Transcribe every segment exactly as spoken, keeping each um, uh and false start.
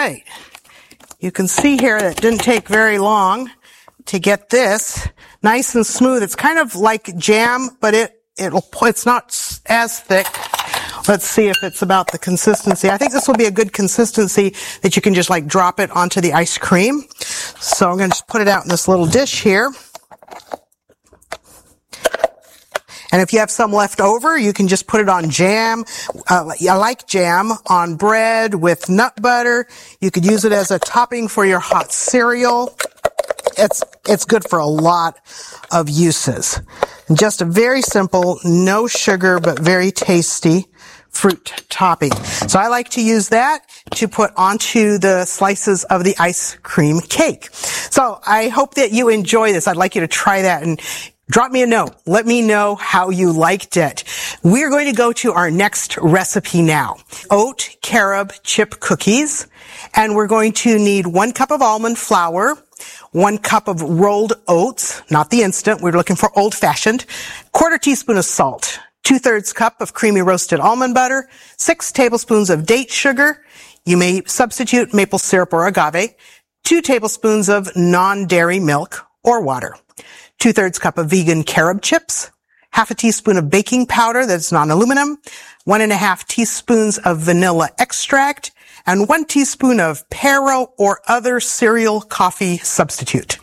right. You can see here that it didn't take very long to get this nice and smooth. It's kind of like jam, but it, it'll, it's not as thick. Let's see if it's about the consistency. I think this will be a good consistency that you can just like drop it onto the ice cream. So I'm going to just put it out in this little dish here. And if you have some left over, you can just put it on jam. Uh, I like jam on bread with nut butter. You could use it as a topping for your hot cereal. It's, it's good for a lot of uses. And just a very simple, no sugar, but very tasty fruit topping. So I like to use that to put onto the slices of the ice cream cake. So I hope that you enjoy this. I'd like you to try that and drop me a note. Let me know how you liked it. We're going to go to our next recipe now. Oat carob chip cookies. And we're going to need one cup of almond flour, one cup of rolled oats, not the instant. We're looking for old-fashioned, quarter teaspoon of salt, two-thirds cup of creamy roasted almond butter, six tablespoons of date sugar. You may substitute maple syrup or agave, two tablespoons of non-dairy milk or water, two-thirds cup of vegan carob chips, half a teaspoon of baking powder that's non-aluminum, one and a half teaspoons of vanilla extract, and one teaspoon of Pero or other cereal coffee substitute.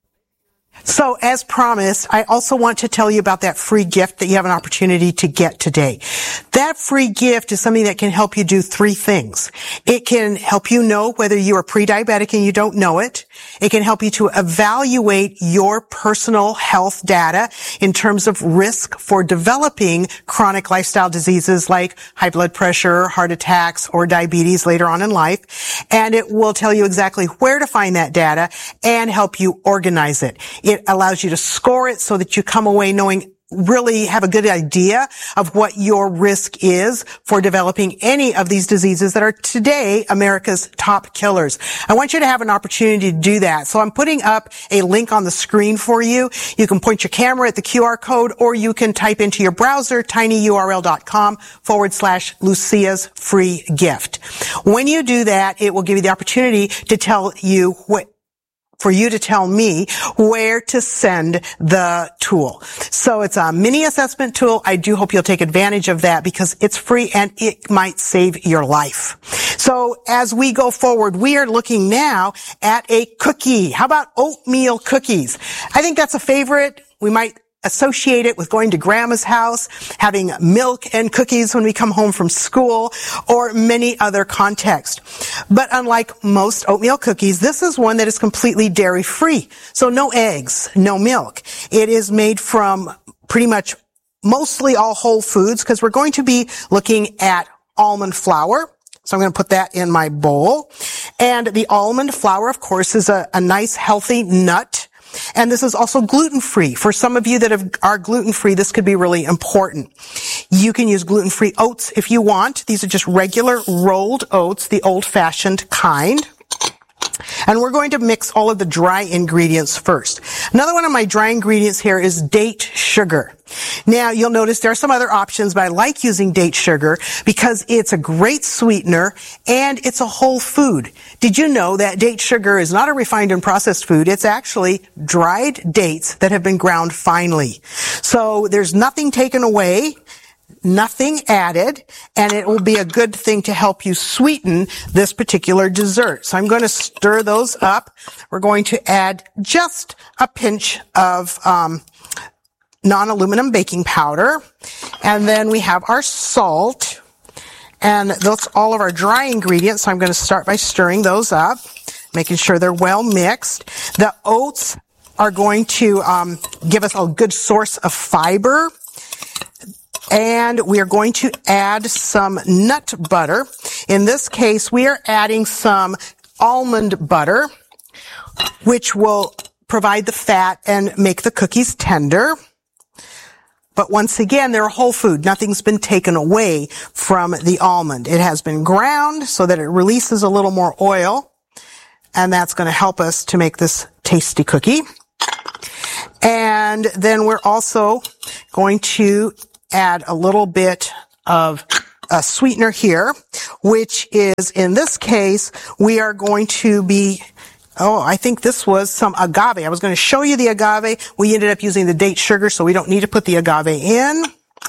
So as promised, I also want to tell you about that free gift that you have an opportunity to get today. That free gift is something that can help you do three things. It can help you know whether you are pre-diabetic and you don't know it. It can help you to evaluate your personal health data in terms of risk for developing chronic lifestyle diseases like high blood pressure, heart attacks, or diabetes later on in life. And it will tell you exactly where to find that data and help you organize it. It allows you to score it so that you come away knowing, really have a good idea of what your risk is for developing any of these diseases that are today America's top killers. I want you to have an opportunity to do that. So I'm putting up a link on the screen for you. You can point your camera at the Q R code, or you can type into your browser tinyurl.com forward slash Lucia's free gift. When you do that, it will give you the opportunity to tell you what for you to tell me where to send the tool. So it's a mini assessment tool. I do hope you'll take advantage of that because it's free and it might save your life. So as we go forward, we are looking now at a cookie. How about oatmeal cookies? I think that's a favorite. We might associate it with going to grandma's house, having milk and cookies when we come home from school, or many other contexts. But unlike most oatmeal cookies, this is one that is completely dairy-free. So no eggs, no milk. It is made from pretty much mostly all whole foods because we're going to be looking at almond flour. So I'm going to put that in my bowl. And the almond flour, of course, is a, a nice, healthy nut. And this is also gluten-free. For some of you that have, are gluten-free, this could be really important. You can use gluten-free oats if you want. These are just regular rolled oats, the old-fashioned kind. And we're going to mix all of the dry ingredients first. Another one of my dry ingredients here is date sugar. Now, you'll notice there are some other options, but I like using date sugar because it's a great sweetener and it's a whole food. Did you know that date sugar is not a refined and processed food? It's actually dried dates that have been ground finely. So there's nothing taken away, nothing added, and it will be a good thing to help you sweeten this particular dessert. So I'm going to stir those up. We're going to add just a pinch of um non-aluminum baking powder, and then we have our salt, and that's all of our dry ingredients. So I'm going to start by stirring those up, making sure they're well mixed. The oats are going to um give us a good source of fiber. And we are going to add some nut butter. In this case, we are adding some almond butter, which will provide the fat and make the cookies tender. But once again, they're a whole food. Nothing's been taken away from the almond. It has been ground so that it releases a little more oil, and that's going to help us to make this tasty cookie. And then we're also going to add a little bit of a sweetener here, which is, in this case, we are going to be, oh, I think this was some agave. I was going to show you the agave. We ended up using the date sugar, so we don't need to put the agave in.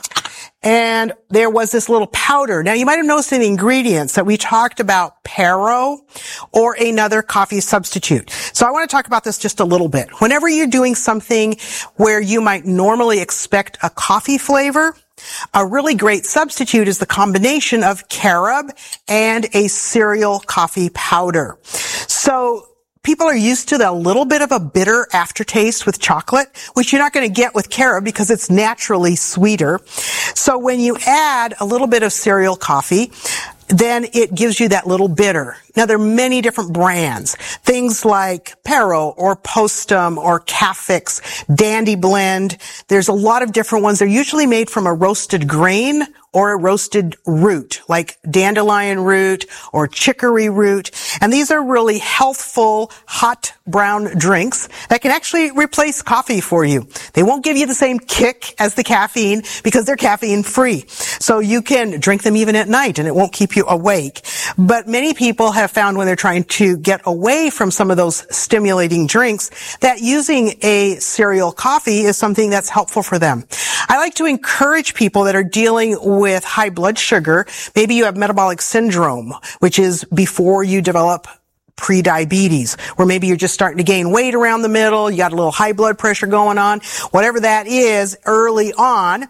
And there was this little powder. Now, you might have noticed in the ingredients that we talked about Pero or another coffee substitute. So I want to talk about this just a little bit. Whenever you're doing something where you might normally expect a coffee flavor, a really great substitute is the combination of carob and a cereal coffee powder. So people are used to the little bit of a bitter aftertaste with chocolate, which you're not going to get with carob because it's naturally sweeter. So when you add a little bit of cereal coffee, then it gives you that little bitter. Now, there are many different brands. Things like Pero or Postum or Cafix, Dandy Blend. There's a lot of different ones. They're usually made from a roasted grain or a roasted root, like dandelion root or chicory root. And these are really healthful, hot brown drinks that can actually replace coffee for you. They won't give you the same kick as the caffeine because they're caffeine free. So you can drink them even at night and it won't keep you awake. But many people have found when they're trying to get away from some of those stimulating drinks that using a cereal coffee is something that's helpful for them. I like to encourage people that are dealing with high blood sugar. Maybe you have metabolic syndrome, which is before you develop pre-diabetes, where maybe you're just starting to gain weight around the middle, you got a little high blood pressure going on, whatever that is early on.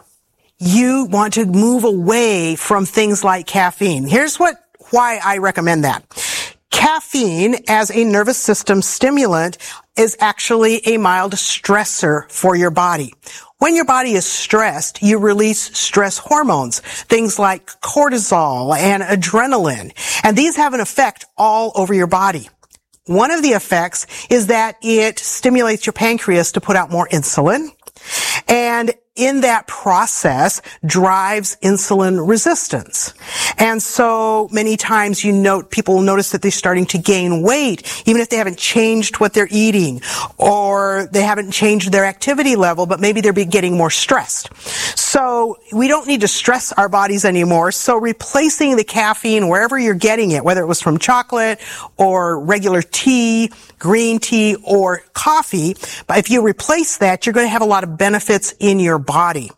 You want to move away from things like caffeine. Here's what, why I recommend that. Caffeine as a nervous system stimulant is actually a mild stressor for your body. When your body is stressed, you release stress hormones, things like cortisol and adrenaline, and these have an effect all over your body. One of the effects is that it stimulates your pancreas to put out more insulin, and in that process drives insulin resistance. And so many times you note, people will notice that they're starting to gain weight, even if they haven't changed what they're eating, or they haven't changed their activity level, but maybe they're getting more stressed. So we don't need to stress our bodies anymore. So replacing the caffeine wherever you're getting it, whether it was from chocolate or regular tea, green tea, or coffee, but if you replace that, you're going to have a lot of benefits in your body.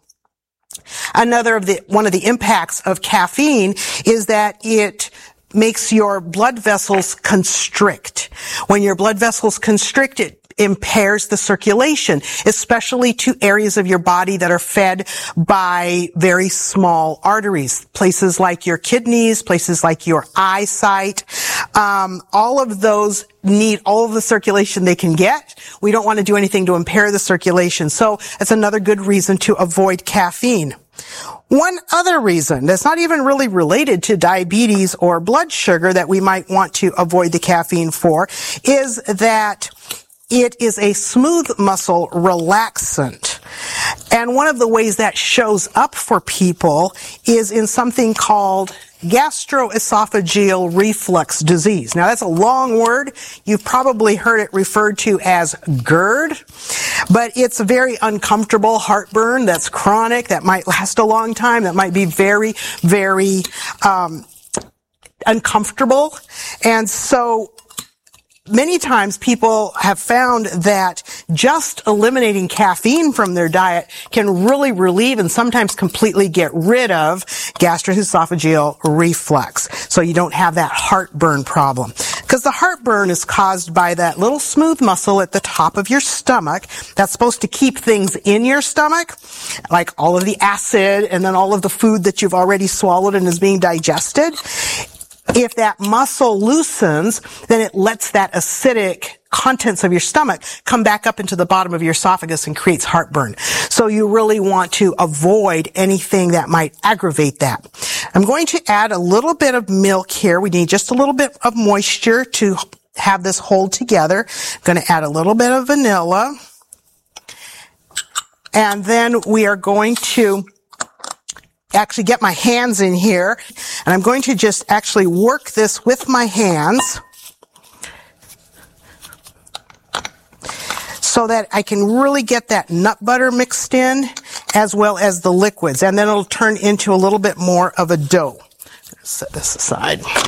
Another of the, one of the impacts of caffeine is that it makes your blood vessels constrict. When your blood vessels constrict, it impairs the circulation, especially to areas of your body that are fed by very small arteries, places like your kidneys, places like your eyesight. Um, all of those need all of the circulation they can get. We don't want to do anything to impair the circulation. So that's another good reason to avoid caffeine. One other reason that's not even really related to diabetes or blood sugar that we might want to avoid the caffeine for is that it is a smooth muscle relaxant. And one of the ways that shows up for people is in something called gastroesophageal reflux disease. Now, that's a long word. You've probably heard it referred to as GERD, but it's a very uncomfortable heartburn that's chronic, that might last a long time, that might be very, very um, uncomfortable. And so many times people have found that just eliminating caffeine from their diet can really relieve and sometimes completely get rid of gastroesophageal reflux. So you don't have that heartburn problem. Because the heartburn is caused by that little smooth muscle at the top of your stomach that's supposed to keep things in your stomach, like all of the acid and then all of the food that you've already swallowed and is being digested. If that muscle loosens, then it lets that acidic contents of your stomach come back up into the bottom of your esophagus and creates heartburn. So you really want to avoid anything that might aggravate that. I'm going to add a little bit of milk here. We need just a little bit of moisture to have this hold together. I'm going to add a little bit of vanilla. And then we are going to actually get my hands in here, and I'm going to just actually work this with my hands so that I can really get that nut butter mixed in as well as the liquids, and then it'll turn into a little bit more of a dough. Set this aside.